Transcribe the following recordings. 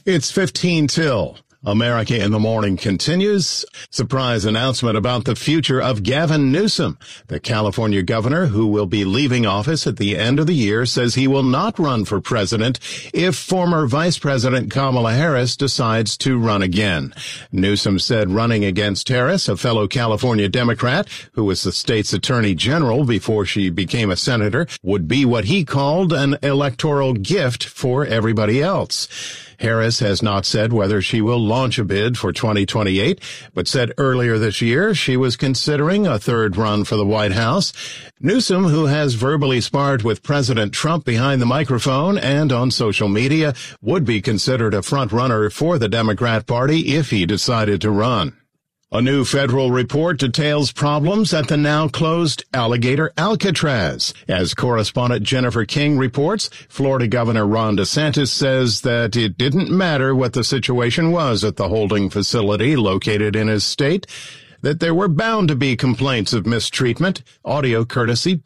It's 15 till. America in the Morning continues. Surprise announcement about the future of Gavin Newsom. The California governor, who will be leaving office at the end of the year, says he will not run for president if former Vice President Kamala Harris decides to run again. Newsom said running against Harris, a fellow California Democrat who was the state's attorney general before she became a senator, would be what he called an electoral gift for everybody else. Harris has not said whether she will launch a bid for 2028, but said earlier this year she was considering a third run for the White House. Newsom, who has verbally sparred with President Trump behind the microphone and on social media, would be considered a front runner for the Democrat Party if he decided to run. A new federal report details problems at the now closed Alligator Alcatraz. As correspondent Jennifer King reports, Florida Governor Ron DeSantis says that it didn't matter what the situation was at the holding facility located in his state, that there were bound to be complaints of mistreatment. Audio courtesy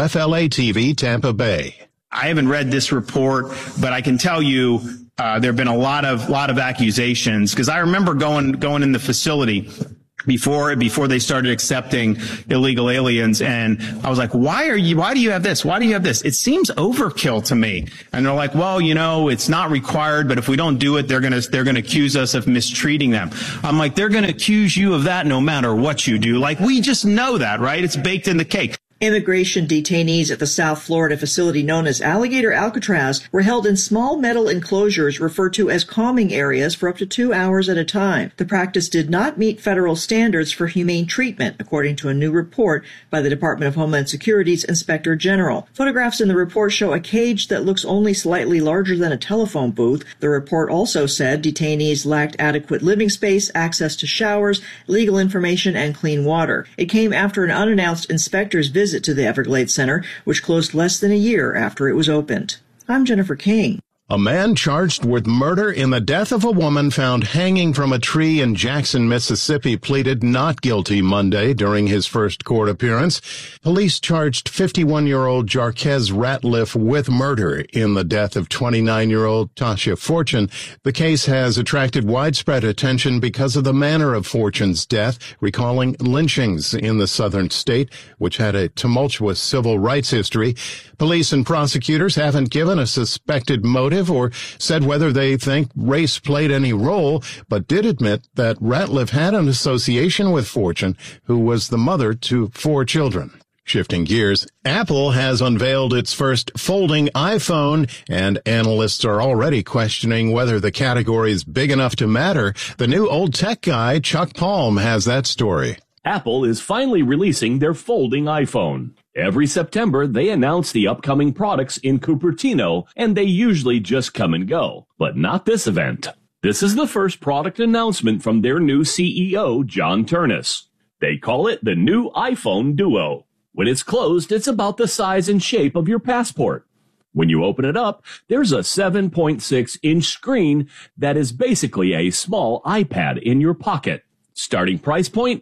WFLA-TV Tampa Bay. I haven't read this report, but I can tell you there have been a lot of accusations, because I remember going in the facility before they started accepting illegal aliens, and I was like, why do you have this? Why do you have this? It seems overkill to me. And they're like, well, it's not required, but if we don't do it, they're going to accuse us of mistreating them. I'm like, they're going to accuse you of that no matter what you do. Like, we just know that, right? It's baked in the cake. Immigration detainees at the South Florida facility known as Alligator Alcatraz were held in small metal enclosures referred to as calming areas for up to 2 hours at a time. The practice did not meet federal standards for humane treatment, according to a new report by the Department of Homeland Security's Inspector General. Photographs in the report show a cage that looks only slightly larger than a telephone booth. The report also said detainees lacked adequate living space, access to showers, legal information, and clean water. It came after an unannounced inspector's visit to the Everglades Center, which closed less than a year after it was opened. I'm Jennifer King. A man charged with murder in the death of a woman found hanging from a tree in Jackson, Mississippi, pleaded not guilty Monday during his first court appearance. Police charged 51-year-old Jarquez Ratliff with murder in the death of 29-year-old Tasha Fortune. The case has attracted widespread attention because of the manner of Fortune's death, recalling lynchings in the southern state, which had a tumultuous civil rights history. Police and prosecutors haven't given a suspected motive or said whether they think race played any role, but did admit that Ratliff had an association with Fortune, who was the mother to 4 children. Shifting gears, Apple has unveiled its first folding iPhone, and analysts are already questioning whether the category is big enough to matter. The new old tech guy, Chuck Palm, has that story. Apple is finally releasing their folding iPhone. Every September, they announce the upcoming products in Cupertino, and they usually just come and go. But not this event. This is the first product announcement from their new CEO, John Ternus. They call it the new iPhone Duo. When it's closed, it's about the size and shape of your passport. When you open it up, there's a 7.6-inch screen that is basically a small iPad in your pocket. Starting price point,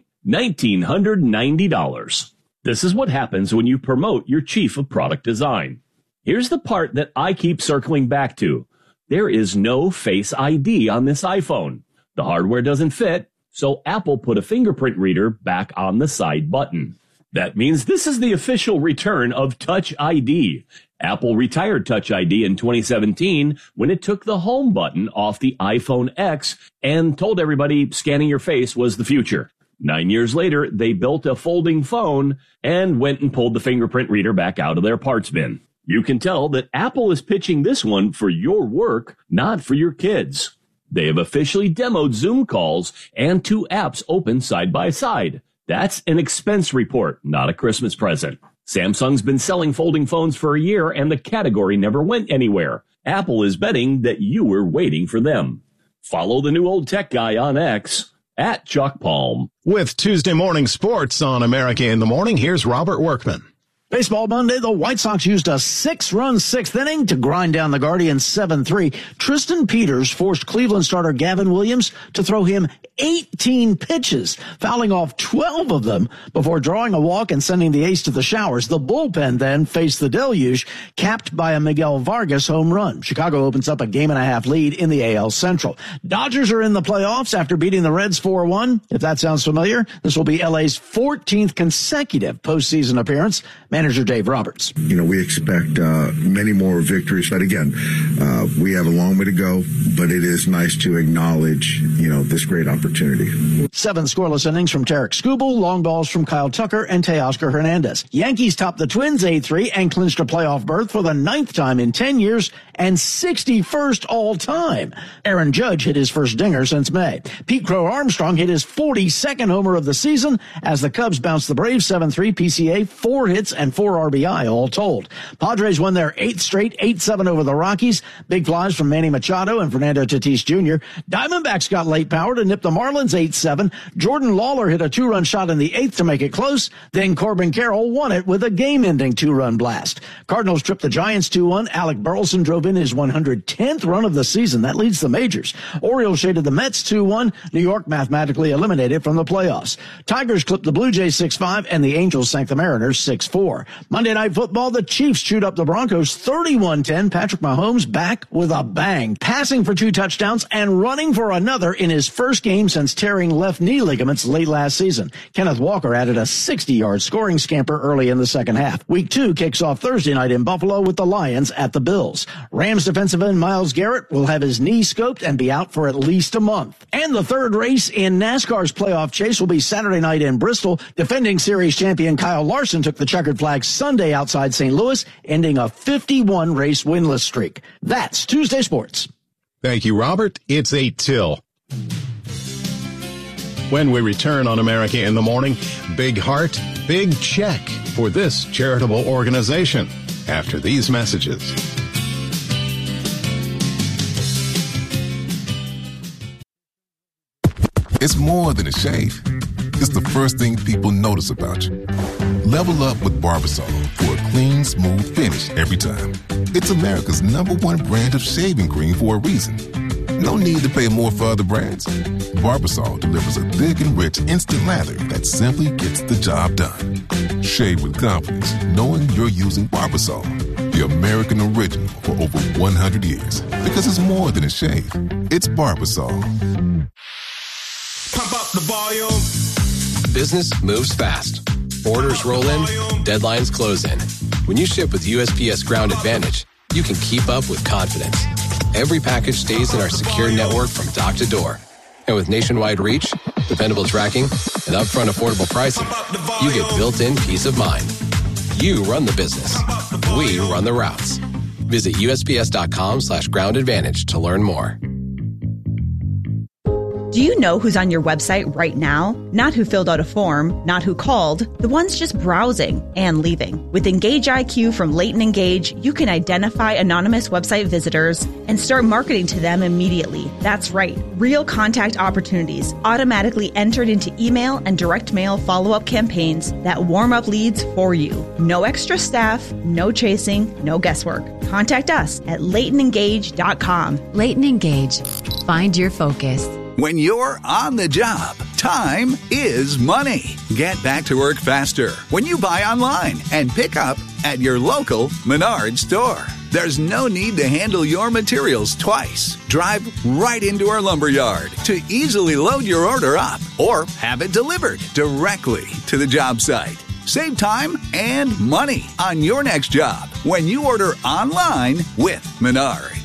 $1,990. This is what happens when you promote your chief of product design. Here's the part that I keep circling back to. There is no Face ID on this iPhone. The hardware doesn't fit, so Apple put a fingerprint reader back on the side button. That means this is the official return of Touch ID. Apple retired Touch ID in 2017 when it took the home button off the iPhone X and told everybody scanning your face was the future. 9 years later, they built a folding phone and went and pulled the fingerprint reader back out of their parts bin. You can tell that Apple is pitching this one for your work, not for your kids. They have officially demoed Zoom calls and 2 apps open side by side. That's an expense report, not a Christmas present. Samsung's been selling folding phones for a year and the category never went anywhere. Apple is betting that you were waiting for them. Follow the new old tech guy on X. At Chuck Palm. With Tuesday Morning Sports on America in the Morning, here's Robert Workman. Baseball Monday, the White Sox used a 6-run sixth inning to grind down the Guardians 7-3. Tristan Peters forced Cleveland starter Gavin Williams to throw him 18 pitches, fouling off 12 of them before drawing a walk and sending the ace to the showers. The bullpen then faced the deluge, capped by a Miguel Vargas home run. Chicago opens up a 1.5-game lead in the AL Central. Dodgers are in the playoffs after beating the Reds 4-1. If that sounds familiar, this will be LA's 14th consecutive postseason appearance. Manager Dave Roberts. We expect many more victories. But again, we have a long way to go, but it is nice to acknowledge, this great opportunity. 7 scoreless innings from Tarek Skubal, long balls from Kyle Tucker and Teoscar Hernandez. Yankees topped the Twins 8-3 and clinched a playoff berth for the 9th time in 10 years and 61st all time. Aaron Judge hit his first dinger since May. Pete Crow Armstrong hit his 42nd homer of the season as the Cubs bounced the Braves 7-3 PCA, 4 hits and 4 RBI all told. Padres won their 8th straight, 8-7 over the Rockies. Big flies from Manny Machado and Fernando Tatis Jr. Diamondbacks got late power to nip the Marlins 8-7. Jordan Lawler hit a 2-run shot in the 8th to make it close. Then Corbin Carroll won it with a game-ending 2-run blast. Cardinals tripped the Giants 2-1. Alec Burleson drove in his 110th run of the season. That leads the majors. Orioles shaded the Mets 2-1. New York mathematically eliminated from the playoffs. Tigers clipped the Blue Jays 6-5, and the Angels sank the Mariners 6-4. Monday Night Football, the Chiefs chewed up the Broncos 31-10. Patrick Mahomes back with a bang, passing for 2 touchdowns and running for another in his first game since tearing left knee ligaments late last season. Kenneth Walker added a 60-yard scoring scamper early in the second half. Week 2 kicks off Thursday night in Buffalo with the Lions at the Bills. Rams defensive end Myles Garrett will have his knee scoped and be out for at least a month. And the third race in NASCAR's playoff chase will be Saturday night in Bristol. Defending series champion Kyle Larson took the checkered flag Sunday outside St. Louis, ending a 51-race winless streak. That's Tuesday Sports. Thank you, Robert. It's 8 till. When we return on America in the Morning, big heart, big check for this charitable organization after these messages. It's more than a shave. It's the first thing people notice about you. Level up with Barbasol for a clean, smooth finish every time. It's America's #1 brand of shaving cream for a reason. No need to pay more for other brands. Barbasol delivers a thick and rich instant lather that simply gets the job done. Shave with confidence, knowing you're using Barbasol, the American original for over 100 years. Because it's more than a shave. It's Barbasol. Pump up the volume. Business moves fast. Orders roll in, deadlines close in. When you ship with USPS Ground Advantage, you can keep up with confidence. Every package stays in our secure network from dock to door. And with nationwide reach, dependable tracking, and upfront affordable pricing, you get built-in peace of mind. You run the business. We run the routes. Visit USPS.com/Ground Advantage to learn more. Do you know who's on your website right now? Not who filled out a form, not who called, the ones just browsing and leaving. With Engage IQ from Leighton Engage, you can identify anonymous website visitors and start marketing to them immediately. That's right. Real contact opportunities automatically entered into email and direct mail follow-up campaigns that warm up leads for you. No extra staff, no chasing, no guesswork. Contact us at LeightonEngage.com. Leighton Engage. Find your focus. When you're on the job, time is money. Get back to work faster when you buy online and pick up at your local Menards store. There's no need to handle your materials twice. Drive right into our lumberyard to easily load your order up or have it delivered directly to the job site. Save time and money on your next job when you order online with Menards.